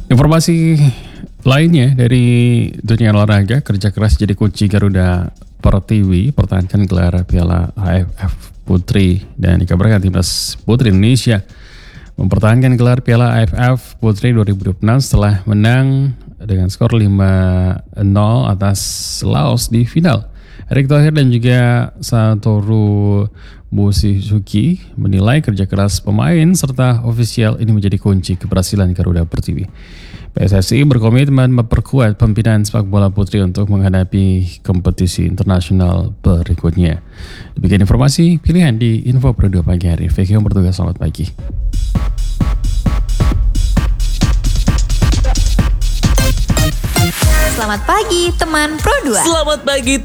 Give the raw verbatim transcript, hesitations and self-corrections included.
Informasi lainnya dari dunia olahraga, kerja keras jadi kunci Garuda Pertiwi pertahankan gelar Piala A F F Putri, dan dikabarkan timnas Putri Indonesia mempertahankan gelar Piala A F F Putri dua ribu dua puluh enam setelah menang dengan skor lima nol atas Laos di final. Erick Thohir dan juga Satoru Boshizuki menilai kerja keras pemain serta ofisial ini menjadi kunci keberhasilan Garuda Pertiwi. P S S I berkomitmen memperkuat pembinaan sepak bola putri untuk menghadapi kompetisi internasional berikutnya. Demikian informasi pilihan di Info Pro dua pagi hari. Vicky yang bertugas, selamat pagi. Selamat pagi teman Pro dua. Selamat pagi